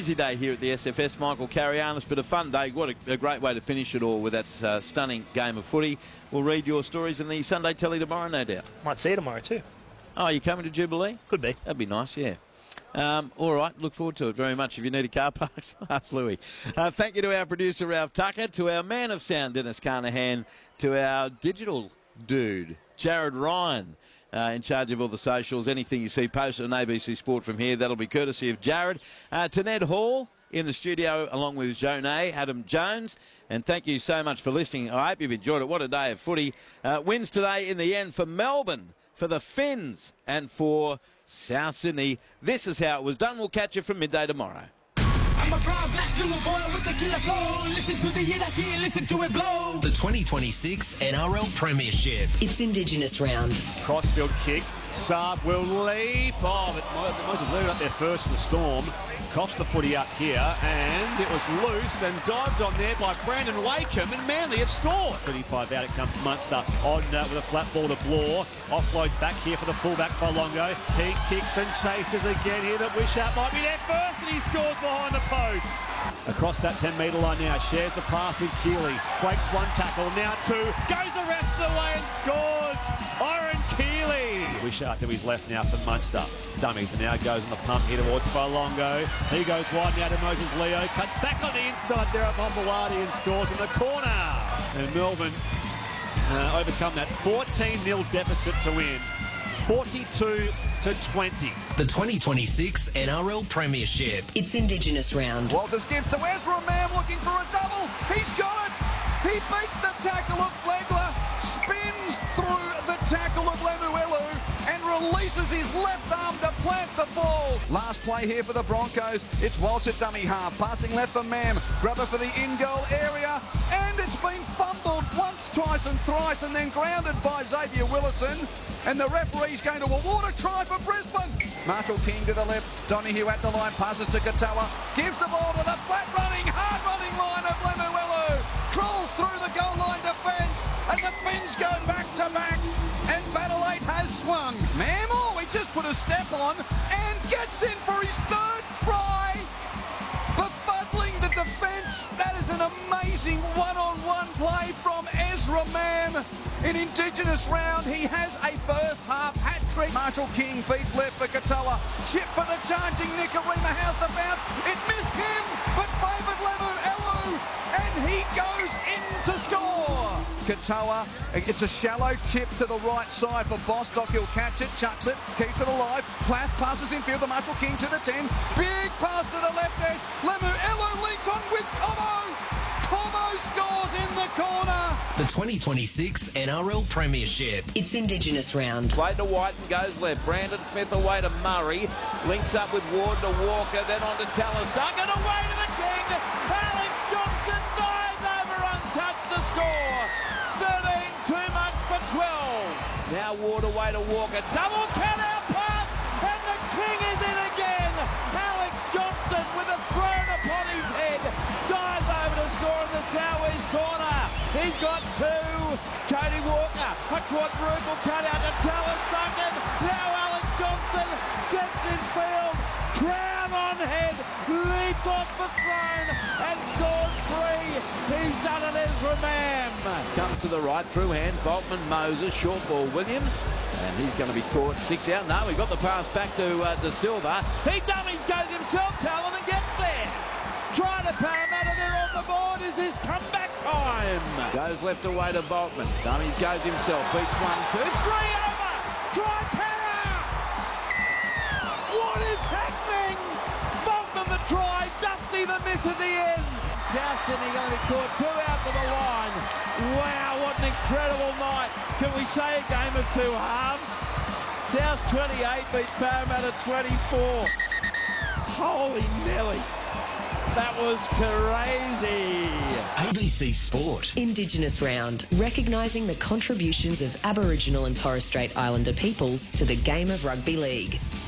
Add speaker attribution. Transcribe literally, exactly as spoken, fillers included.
Speaker 1: busy day here at the S F S. Michael Carianis, but a fun day. What a, a great way to finish it all with that uh, stunning game of footy. We'll read your stories in the Sunday Telly tomorrow, no doubt.
Speaker 2: Might see you tomorrow too.
Speaker 1: Oh, are you coming to Jubilee?
Speaker 2: Could be.
Speaker 1: That'd be nice, yeah. Um, all right, look forward to it very much. If you need a car park, ask Louis. Uh, thank you to our producer, Ralph Tucker, to our man of sound, Dennis Carnahan, to our digital dude, Jared Ryan, uh, in charge of all the socials. Anything you see posted on A B C Sport from here, that'll be courtesy of Jared. Uh, to Ned Hall in the studio, along with Jonay, Adam Jones. And thank you so much for listening. I hope you've enjoyed it. What a day of footy. Uh, wins today in the end for Melbourne, for the Finns, and for South Sydney. This is how it was done. We'll catch you from midday tomorrow.
Speaker 3: I'm a proud black little boy with a killer flow. Listen to the hit I hear, listen to it blow.
Speaker 4: The twenty twenty-six N R L Premiership.
Speaker 5: It's Indigenous round.
Speaker 6: Crossfield kick. Saab will leap. Oh, but Moses leaving up there first for the Storm. Coughs the footy up here, and it was loose and dived on there by Brandon Wakeham, and Manly have scored. thirty-five out, it comes Munster on uh, with a flat ball to Bloor. Offloads back here for the fullback Bolongo. He kicks and chases again here, but Wishart might be there first, and he scores behind the posts. Across that ten metre line now, shares the pass with Keeley. Breaks one tackle, now two, goes the rest of the way and scores. Iron Keeley. Wishart to his left now for Munster. Dummies, and now goes on the pump here towards Bolongo. He goes wide now to Moses Leo. Cuts back on the inside there of Bombalati and scores in the corner. And Melbourne uh, overcome that fourteen nil deficit to win. forty-two to twenty.
Speaker 4: The twenty twenty-six N R L Premiership.
Speaker 5: It's Indigenous round.
Speaker 7: Walters gives to Ezra Mam looking for a double. He's got it. He beats the tackle of Flegler, spins through the tackle of Lemuelu, and releases his left arm to plant the ball. Last play here for the Broncos. It's Walsh at dummy half, passing left for Mam. Grubber for the in-goal area, and it's been fumbled once, twice and thrice, and then grounded by Xavier Willison. And the referee's going to award a try for Brisbane. Marshall King to the left, Donahue at the line, passes to Katoa, gives the ball to the flat-running, hard-running line of Lemuelu. Crawls through the goal line defence, and the Finns go back-to-back, and Battle eight has swung. Mam, oh, he just put a step on and gets in for his third try, befuddling the defence. That is an amazing one-on-one play from Ezra Mam. In Indigenous round, he has a first half hat-trick. Marshall King feeds left for Katoa. Chip for the charging Nicarima. How's the bounce? It missed him, but favoured Lemuelu, and he goes in to score. Katoa, it's a shallow chip to the right side for Bostock. He'll catch it, chucks it, keeps it alive. Plath passes in field to Marshall King to the ten. Big pass to the left edge. Lemuelu links on with Como. Como scores in the corner.
Speaker 4: The twenty twenty-six N R L Premiership.
Speaker 5: It's Indigenous round.
Speaker 1: Play to White and goes left. Brandon Smith away to Murray. Links up with Ward to Walker, then on to Tallis Duncan. Away to the King. Alex Johnson dives over untouched to score. thirteen too much for twelve. Now Ward away to Walker. Double count out pass. And the King is in again. Alex Johnson with a thrown upon his head. Dives over to score in the southeast corner. He's got two. Cody Walker, a quadruple cut out to Tallis Duncan. Now Alex Johnson steps in field. Crown on head. Leaps off the throne and scores three. He's done it, Ezra Mam. Comes to the right, through hands. Boltman, Moses, short ball, Williams. And he's going to be caught six out. No, we got the pass back to uh, De Silva. He dummies, goes himself, Talon, and gets there. Try to Parramatta, they're on the board. Is this comeback time? Goes left away to Boltman. Dummies goes himself. Beats one, two, three over. Try Para. What is happening? Boltman the try. Dusty the miss at the end. South Sydney going to be caught two out to the line. Wow, what an incredible night. Can we say a game of two halves? South twenty-eight beats Parramatta twenty-four. Holy Nelly. That was crazy.
Speaker 4: A B C Sport.
Speaker 5: Indigenous round, recognising the contributions of Aboriginal and Torres Strait Islander peoples to the game of rugby league.